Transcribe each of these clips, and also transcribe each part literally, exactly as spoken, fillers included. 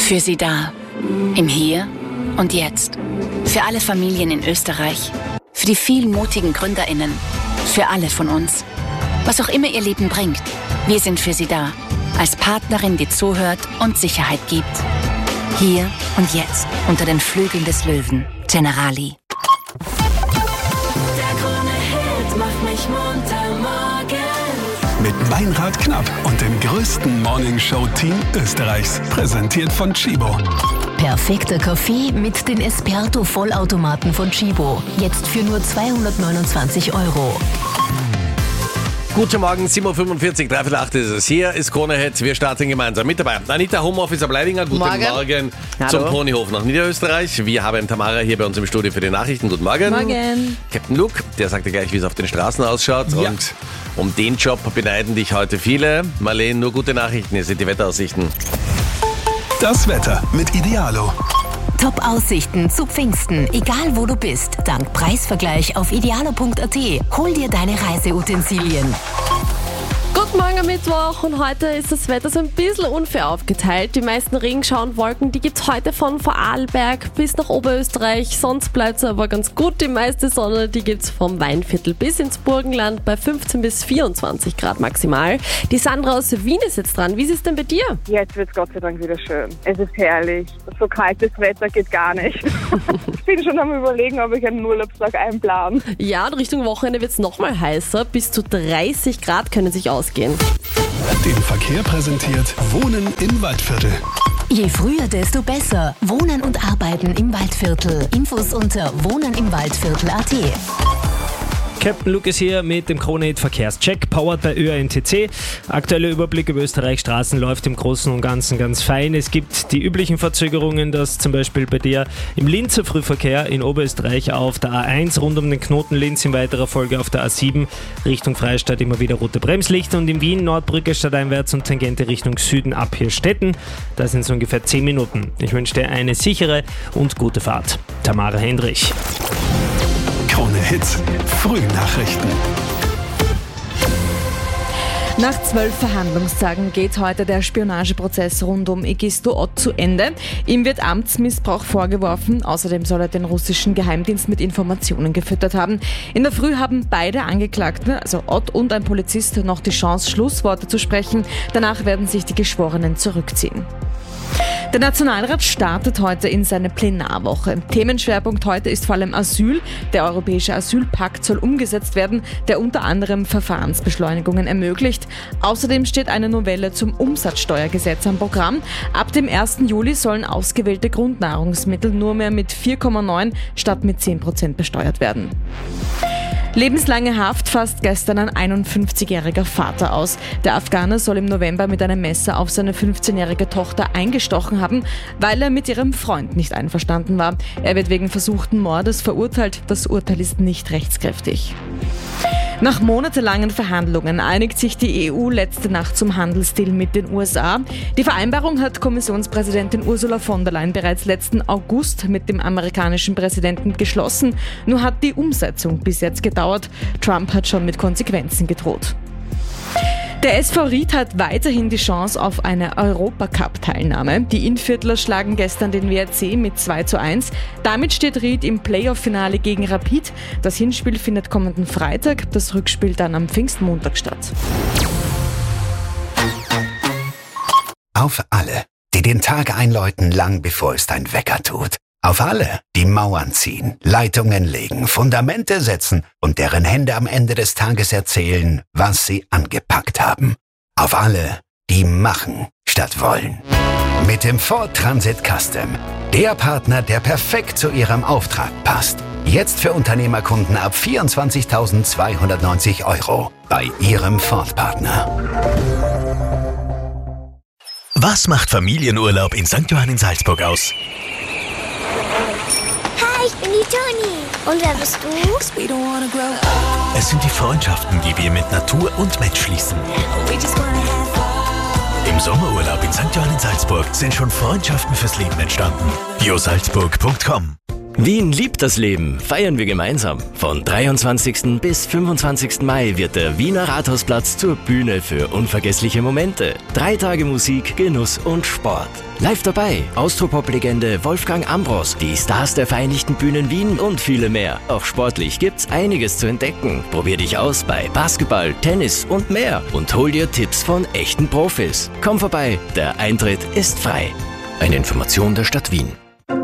Für Sie da. Im Hier und Jetzt. Für alle Familien in Österreich. Für die vielen mutigen GründerInnen. Für alle von uns. Was auch immer Ihr Leben bringt. Wir sind für Sie da. Als Partnerin, die zuhört und Sicherheit gibt. Hier und jetzt. Unter den Flügeln des Löwen. Generali. Der Krone-Hit macht mich munter morgens. Mit Meinrad Knapp und dem größten Morningshow-Team Österreichs. Präsentiert von Chibo. Perfekter Kaffee mit den Esperto-Vollautomaten von Chibo. Jetzt für nur zweihundertneunundzwanzig Euro. Guten Morgen, sieben Uhr fünfundvierzig, dreiviertel acht ist es. Hier ist Krone-Hit, wir starten gemeinsam. Mit dabei Anita, Homeoffice am Leidinger. Guten Morgen, Morgen zum Ponyhof nach Niederösterreich. Wir haben Tamara hier bei uns im Studio für die Nachrichten. Guten Morgen. Morgen. Captain Luke, der sagt dir gleich, wie es auf den Straßen ausschaut. Ja. Und um den Job beneiden dich heute viele. Marlene, nur gute Nachrichten, hier sind die Wetteraussichten. Das Wetter mit Idealo. Top-Aussichten zu Pfingsten, egal wo du bist. Dank Preisvergleich auf idealo punkt a t. Hol dir deine Reiseutensilien. Guten Morgen am Mittwoch und heute ist das Wetter so ein bisschen unfair aufgeteilt. Die meisten Regenschauenwolken, die gibt es heute von Vorarlberg bis nach Oberösterreich. Sonst bleibt es aber ganz gut. Die meiste Sonne, die gibt es vom Weinviertel bis ins Burgenland bei fünfzehn bis vierundzwanzig Grad maximal. Die Sandra aus Wien ist jetzt dran. Wie ist es denn bei dir? Jetzt wird es Gott sei Dank wieder schön. Es ist herrlich. So kaltes Wetter geht gar nicht. Ich bin schon am Überlegen, ob ich einen Urlaubstag einplane. Ja, und Richtung Wochenende wird es nochmal heißer. Bis zu dreißig Grad können sich ausgehen. Den Verkehr präsentiert Wohnen im Waldviertel. Je früher, desto besser. Wohnen und Arbeiten im Waldviertel. Infos unter wohnenimwaldviertel punkt a t. Captain Luke ist hier mit dem Krone-Hit Verkehrscheck, powered bei Ö A N T C. Aktueller Überblick über Österreichs Straßen läuft im Großen und Ganzen ganz fein. Es gibt die üblichen Verzögerungen, dass zum Beispiel bei dir im Linzer Frühverkehr in Oberösterreich auf der A eins rund um den Knoten Linz, in weiterer Folge auf der A sieben Richtung Freistadt immer wieder rote Bremslichter und in Wien Nordbrücke stadteinwärts und Tangente Richtung Süden ab Hirstetten. Da sind es ungefähr zehn Minuten. Ich wünsche dir eine sichere und gute Fahrt. Tamara Hendrich. Krone-Hit Frühnachrichten. Nach zwölf Verhandlungstagen geht heute der Spionageprozess rund um Egisto Ott zu Ende. Ihm wird Amtsmissbrauch vorgeworfen. Außerdem soll er den russischen Geheimdienst mit Informationen gefüttert haben. In der Früh haben beide Angeklagten, also Ott und ein Polizist, noch die Chance, Schlussworte zu sprechen. Danach werden sich die Geschworenen zurückziehen. Der Nationalrat startet heute in seine Plenarwoche. Themenschwerpunkt heute ist vor allem Asyl. Der Europäische Asylpakt soll umgesetzt werden, der unter anderem Verfahrensbeschleunigungen ermöglicht. Außerdem steht eine Novelle zum Umsatzsteuergesetz am Programm. Ab dem ersten Juli sollen ausgewählte Grundnahrungsmittel nur mehr mit vier Komma neun statt mit zehn Prozent besteuert werden. Lebenslange Haft fasst gestern ein einundfünfzigjähriger Vater aus. Der Afghaner soll im November mit einem Messer auf seine fünfzehnjährige Tochter eingestochen haben, weil er mit ihrem Freund nicht einverstanden war. Er wird wegen versuchten Mordes verurteilt. Das Urteil ist nicht rechtskräftig. Nach monatelangen Verhandlungen einigt sich die E U letzte Nacht zum Handelsdeal mit den U S A. Die Vereinbarung hat Kommissionspräsidentin Ursula von der Leyen bereits letzten August mit dem amerikanischen Präsidenten geschlossen. Nur hat die Umsetzung bis jetzt gedauert. Trump hat schon mit Konsequenzen gedroht. Der S V Ried hat weiterhin die Chance auf eine Europacup-Teilnahme. Die Innviertler schlagen gestern den W R C mit zwei zu eins. Damit steht Ried im Playoff-Finale gegen Rapid. Das Hinspiel findet kommenden Freitag, das Rückspiel dann am Pfingstmontag statt. Auf alle, die den Tag einläuten, lang bevor es dein Wecker tut. Auf alle, die Mauern ziehen, Leitungen legen, Fundamente setzen und deren Hände am Ende des Tages erzählen, was sie angepackt haben. Auf alle, die machen statt wollen. Mit dem Ford Transit Custom. Der Partner, der perfekt zu Ihrem Auftrag passt. Jetzt für Unternehmerkunden ab vierundzwanzigtausendzweihundertneunzig Euro. Bei Ihrem Ford-Partner. Was macht Familienurlaub in Sankt Johann in Salzburg aus? Hi, ich bin die Toni. Und wer bist du? Es sind die Freundschaften, die wir mit Natur und Mensch schließen. Im Sommerurlaub in Sankt Johann in Salzburg sind schon Freundschaften fürs Leben entstanden. bio salzburg punkt com Wien liebt das Leben, feiern wir gemeinsam. Von dreiundzwanzigsten bis fünfundzwanzigsten Mai wird der Wiener Rathausplatz zur Bühne für unvergessliche Momente. Drei Tage Musik, Genuss und Sport. Live dabei Austropop-Legende Wolfgang Ambros, die Stars der Vereinigten Bühnen Wien und viele mehr. Auch sportlich gibt's einiges zu entdecken. Probier dich aus bei Basketball, Tennis und mehr und hol dir Tipps von echten Profis. Komm vorbei, der Eintritt ist frei. Eine Information der Stadt Wien.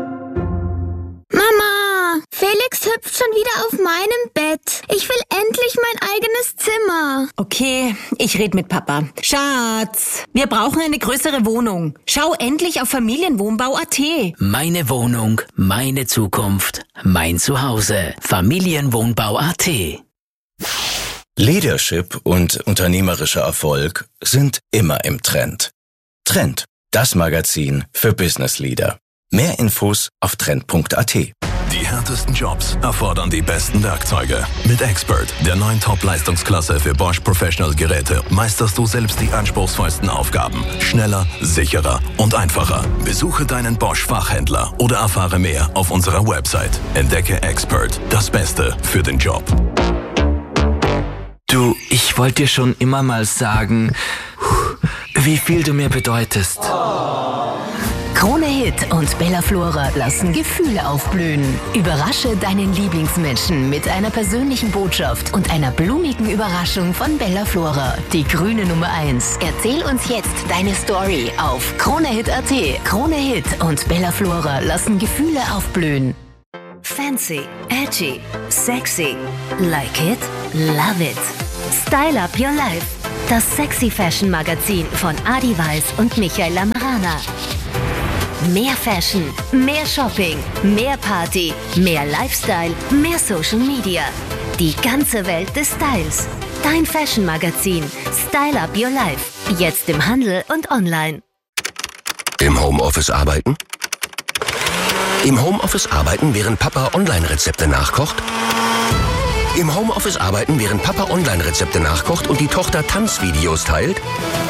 Mama, Felix hüpft schon wieder auf meinem Bett. Ich will endlich mein eigenes Zimmer. Okay, ich red mit Papa. Schatz, wir brauchen eine größere Wohnung. Schau endlich auf Familienwohnbau punkt at. Meine Wohnung, meine Zukunft, mein Zuhause. Familienwohnbau punkt at. Leadership und unternehmerischer Erfolg sind immer im Trend. Trend, das Magazin für Business Leader. Mehr Infos auf trend punkt at. Die härtesten Jobs erfordern die besten Werkzeuge. Mit Expert, der neuen Top-Leistungsklasse für Bosch Professional Geräte, meisterst du selbst die anspruchsvollsten Aufgaben. Schneller, sicherer und einfacher. Besuche deinen Bosch-Fachhändler oder erfahre mehr auf unserer Website. Entdecke Expert, das Beste für den Job. Du, ich wollte dir schon immer mal sagen, wie viel du mir bedeutest. Krone Hit und Bella Flora lassen Gefühle aufblühen. Überrasche deinen Lieblingsmenschen mit einer persönlichen Botschaft und einer blumigen Überraschung von Bella Flora. Die grüne Nummer eins. Erzähl uns jetzt deine Story auf Krone Hit punkt at. Krone Hit und Bella Flora lassen Gefühle aufblühen. Fancy, edgy, sexy. Like it? Love it. Style Up Your Life. Das Sexy Fashion Magazin von Adi Weiß und Michael Lamarana. Mehr Fashion, mehr Shopping, mehr Party, mehr Lifestyle, mehr Social Media. Die ganze Welt des Styles. Dein Fashion Magazin. Style Up Your Life. Jetzt im Handel und online. Im Homeoffice arbeiten? Im Homeoffice arbeiten, während Papa Online-Rezepte nachkocht? Im Homeoffice arbeiten, während Papa Online-Rezepte nachkocht und die Tochter Tanzvideos teilt?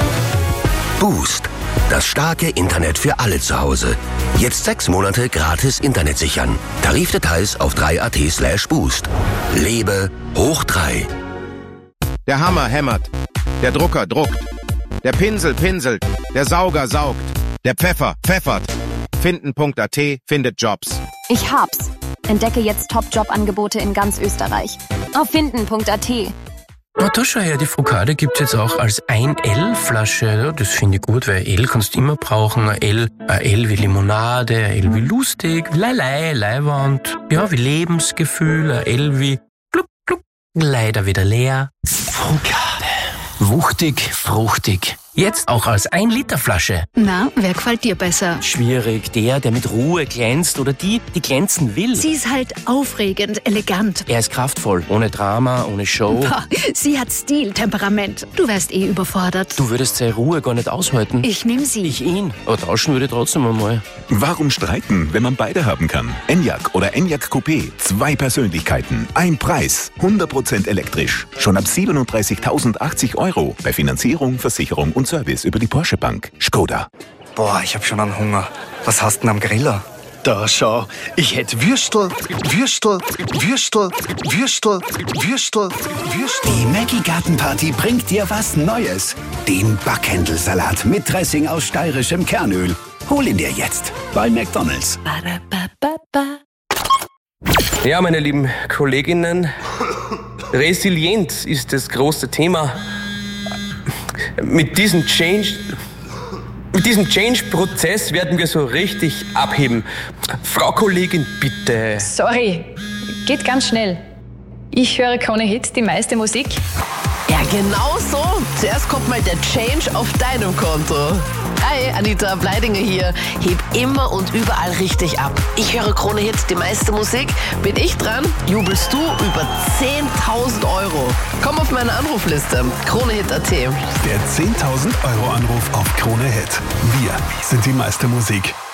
Boost. Das starke Internet für alle zu Hause. Jetzt sechs Monate gratis Internet sichern. Tarifdetails auf drei punkt at slash boost. Lebe hoch drei. Der Hammer hämmert. Der Drucker druckt. Der Pinsel pinselt. Der Sauger saugt. Der Pfeffer pfeffert. Finden punkt at findet Jobs. Ich hab's. Entdecke jetzt Top-Job-Angebote in ganz Österreich. Auf finden punkt at. Na, da schau her, die Focaccia gibt's jetzt auch als ein L-Flasche. Ja, das finde ich gut, weil L kannst du immer brauchen. Ein L, ein L wie Limonade, ein L wie lustig, Leilei, Leiwand, ja, wie Lebensgefühl, ein L wie gluck, gluck, leider wieder leer. Focaccia. Wuchtig, fruchtig. Jetzt auch als ein Liter Flasche. Na, wer gefällt dir besser? Schwierig, der, der mit Ruhe glänzt oder die, die glänzen will. Sie ist halt aufregend, elegant. Er ist kraftvoll, ohne Drama, ohne Show. Boah, sie hat Stil, Temperament. Du wärst eh überfordert. Du würdest seine Ruhe gar nicht aushalten. Ich nehm sie. Ich ihn. Aber tauschen würde ich trotzdem einmal. Warum streiten, wenn man beide haben kann? Enyaq oder Enyaq Coupé. Zwei Persönlichkeiten, ein Preis. hundert Prozent elektrisch. Schon ab siebenunddreißigtausendachtzig Euro. Bei Finanzierung, Versicherung und Service über die Porsche Bank. Skoda. Boah, ich hab schon einen Hunger. Was hast denn am Griller? Da schau, ich hätte Würstel, Würstel, Würstel, Würstel, Würstel, Würstel. Die Maggi Gartenparty bringt dir was Neues. Den Backhändelsalat mit Dressing aus steirischem Kernöl. Hol ihn dir jetzt bei McDonald's. Ja, meine lieben Kolleginnen, Resilienz ist das große Thema. Mit diesem Change, mit diesem Change-Prozess werden wir so richtig abheben. Frau Kollegin, bitte. Sorry, geht ganz schnell. Ich höre Krone Hit, die meiste Musik. Ja, genau so. Zuerst kommt mal der Change auf deinem Konto. Hi, Anita Bleidinger hier. Heb immer und überall richtig ab. Ich höre Krone Hit, die meiste Musik. Bin ich dran? Jubelst du über zehntausend Euro. Komm auf meine Anrufliste. Krone Hit punkt at. Der zehntausend Euro Anruf auf Krone Hit. Wir sind die meiste Musik.